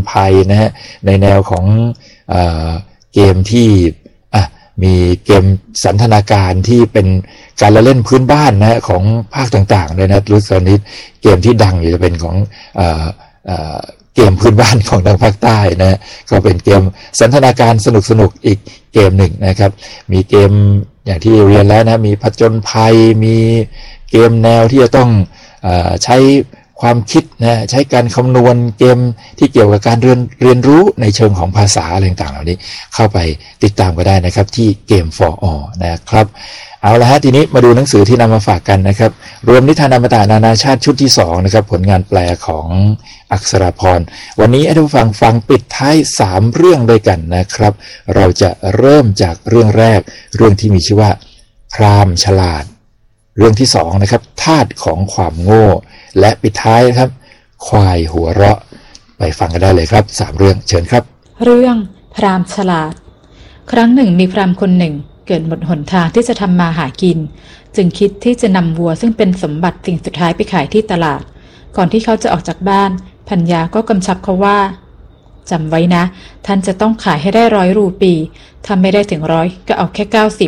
ภัยนะฮะในแนวของเกมที่มีเกมสันทนาการที่เป็นการละเล่นพื้นบ้านนะของภาคต่างๆเลยนะรู้สึกนี้เกมที่ดังอยู่จะเป็นของเกมพื้นบ้านของทางภาคใต้นะก็เป็นเกมสันทนาการสนุกๆอีกเกมหนึ่งนะครับมีเกมอย่างที่เรียนแล้วนะมีผจญภัยมีเกมแนวที่จะต้องใช้ความคิดนะใช้การคำนวณเกมที่เกี่ยวกับการเรียนรู้ในเชิงของภาษาอะไรต่างๆเหล่านี้เข้าไปติดตามก็ได้นะครับที่ Game for All นะครับเอาละฮะทีนี้มาดูหนังสือที่นำมาฝากกันนะครับรวมนิทานอมตะนานาชาติชุดที่2นะครับผลงานแปลของอักษราพรวันนี้ให้ท่านผู้ฟังปิดท้าย3เรื่องด้วยกันนะครับเราจะเริ่มจากเรื่องแรกเรื่องที่มีชื่อว่าพราหมณ์ฉลาดเรื่องที่2นะครับทาสของความโง่และปิดท้ายครับควายหัวเราะไปฟังกันได้เลยครับ3เรื่องเชิญครับเรื่องพราหมณ์ฉลาดครั้งหนึ่งมีพราหมณ์คนหนึ่งเกิดหมดหนทางที่จะทำมาหากินจึงคิดที่จะนำวัวซึ่งเป็นสมบัติสิ่งสุดท้ายไปขายที่ตลาดก่อนที่เขาจะออกจากบ้านพัญญาก็กำชับเขาว่าจำไว้นะท่านจะต้องขายให้ได้100 รูปีทำไม่ได้ถึง100ก็เอาแค่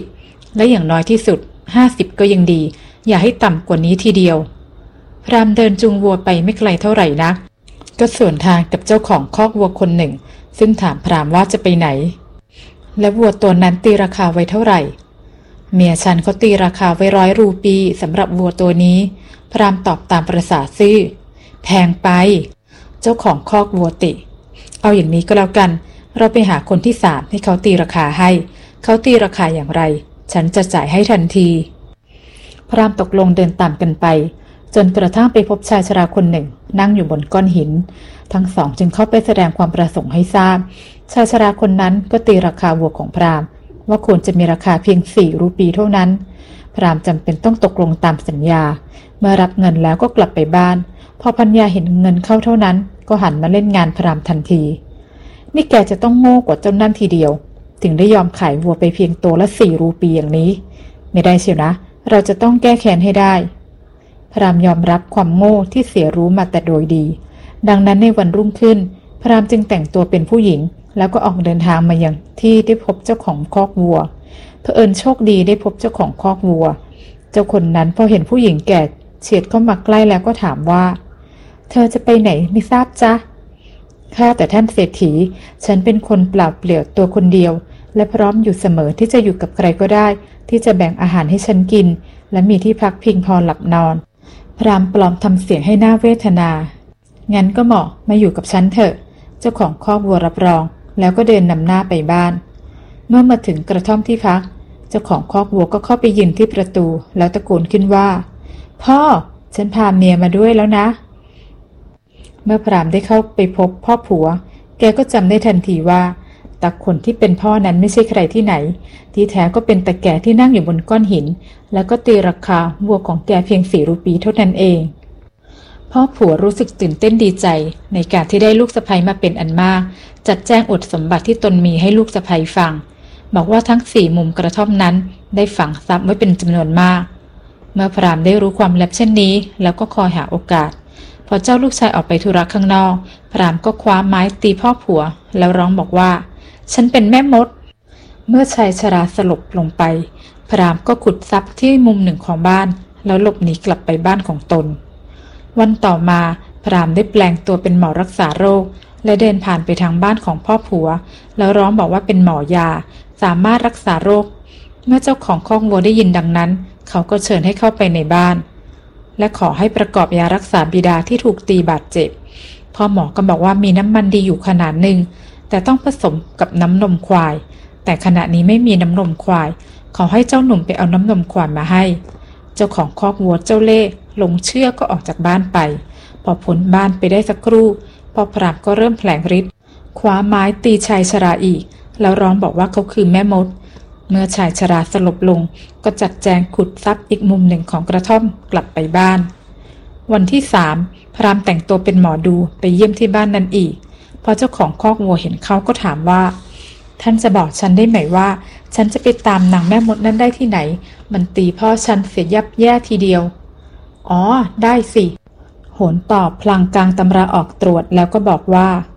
90และอย่างน้อยที่สุด50ก็ยังดีอย่าให้ต่ำกว่านี้ทีเดียวพราหมณ์เดินจูงวัวไปไม่ไกลเท่าไหร่นักก็สวนทางกับเจ้าของคอกวัวคนหนึ่งซึ่งถามพราหมณ์ว่าจะไปไหนและวัวตัวนั้นตีราคาไว้เท่าไหร่เมียฉันเขาตีราคาไว้100 รูปีสำหรับวัวตัวนี้พราหมณ์ตอบตามประสาซื่อแพงไปเจ้าของคอกวัวติเอาอย่างนี้ก็แล้วกันเราไปหาคนที่3ให้เขาตีราคาให้เขาตีราคาอย่างไรฉันจะจ่ายให้ทันทีพราหมณ์ตกลงเดินตามกันไปจนกระทั่งไปพบชายชราคนหนึ่งนั่งอยู่บนก้อนหินทั้งสองจึงเข้าไปแสดงความประสงค์ให้ทราบชายชราคนนั้นก็ตีราคาวัวของพราหมณ์ว่าควรจะมีราคาเพียง4 รูปีเท่านั้นพราหมณ์จำเป็นต้องตกลงตามสัญญาเมื่อรับเงินแล้วก็กลับไปบ้านพอพัญญาเห็นเงินเข้าเท่านั้นก็หันมาเล่นงานพราหมณ์ทันทีนี่แกจะต้องโง่กว่าเจ้านั่นทีเดียวถึงได้ยอมขายวัวไปเพียงตัวละ4 รูปีอย่างนี้ไม่ได้เชียวนะเราจะต้องแก้แค้นให้ได้พราหมณ์ยอมรับความโง่ที่เสียรู้มาแต่โดยดีดังนั้นในวันรุ่งขึ้นพราหมณ์จึงแต่งตัวเป็นผู้หญิงแล้วก็ออกเดินทางมายังที่ได้พบเจ้าของคอกวัวเผอิญโชคดีได้พบเจ้าของคอกวัวเจ้าคนนั้นพอเห็นผู้หญิงแก่เฉียดเข้ามาใกล้แล้วก็ถามว่าเธอจะไปไหนไม่ทราบจ๊ะข้าแต่ท่านเศรษฐีฉันเป็นคนเปล่าเปลี่ยวตัวคนเดียวและพร้อมอยู่เสมอที่จะอยู่กับใครก็ได้ที่จะแบ่งอาหารให้ฉันกินและมีที่พักเพียงพอหลับนอนพราหมณ์ปลอมทำเสียงให้น่าเวทนางั้นก็เหมาะมาอยู่กับฉันเถอะเจ้าของคอกวัวรับรองแล้วก็เดินนำหน้าไปบ้านเมื่อมาถึงกระท่อมที่พักเจ้าของคอกวัวก็เข้าไปยืนที่ประตูแล้วตะโกนขึ้นว่าพ่อฉันพาเมียมาด้วยแล้วนะเมื่อพราหมณ์ได้เข้าไปพบพ่อผัวแกก็จำได้ทันทีว่าตาคนที่เป็นพ่อนั้นไม่ใช่ใครที่ไหนที่แท้ก็เป็นตาแก่ที่นั่งอยู่บนก้อนหินแล้วก็ตีราคาวัวของแกเพียง4 รูปีเท่านั้นเองพ่อผัวรู้สึกตื่นเต้นดีใจในการที่ได้ลูกสะใภ้มาเป็นอันมากจัดแจ้งอวดสมบัติที่ตนมีให้ลูกสะใภ้ฟังบอกว่าทั้ง4 มุมกระท่อมนั้นได้ฝังทรัพย์ไว้เป็นจำนวนมากเมื่อพราหมณ์ได้รู้ความลับเช่นนี้แล้วก็คอยหาโอกาสพอเจ้าลูกชายออกไปธุระข้างนอกพราหมณ์ก็คว้าไม้ตีพ่อผัวแล้วร้องบอกว่าฉันเป็นแม่มดเมื่อชายชราสลบลงไปพราหมณ์ก็ขุดทรัพย์ที่มุมหนึ่งของบ้านแล้วหลบหนีกลับไปบ้านของตนวันต่อมาพราหมณ์ได้แปลงตัวเป็นหมอรักษาโรคและเดินผ่านไปทางบ้านของพ่อผัวแล้วร้องบอกว่าเป็นหมอยาสามารถรักษาโรคเมื่อเจ้าของคอกวัวได้ยินดังนั้นเขาก็เชิญให้เข้าไปในบ้านและขอให้ประกอบยารักษาบิดาที่ถูกตีบาดเจ็บพ่อหมอก็บอกว่ามีน้ำมันดีอยู่ขนาดหนึ่งแต่ต้องผสมกับน้ำนมควายแต่ขณะนี้ไม่มีน้ำนมควายขอให้เจ้าหนุ่มไปเอาน้ำนมควายมาให้เจ้าของคอกวัวเจ้าเล่ห์หลงเชื่อก็ออกจากบ้านไปพอพ้นบ้านไปได้สักครู่พ่อพราหมณ์ก็เริ่มแผลงฤทธิ์คว้าไม้ตีชายชราอีกแล้วร้องบอกว่าเขาคือแม่มดเมื่อชายชราสลบลงก็จัดแจงขุดทรัพย์อีกมุมหนึ่งของกระท่อมกลับไปบ้านวันที่3พราหมณ์แต่งตัวเป็นหมอดูไปเยี่ยมที่บ้านนั้นอีกพอเจ้าของคอกวัวเห็นเขาก็ถามว่าท่านจะบอกฉันได้ไหมว่าฉันจะไปตามนางแม่มดนั้นได้ที่ไหนมันตีพ่อฉันเสียยับแย่ทีเดียวอ๋อได้สิโหนตอบพลางกลางตำราออกตรวจแล้วก็บอกว่า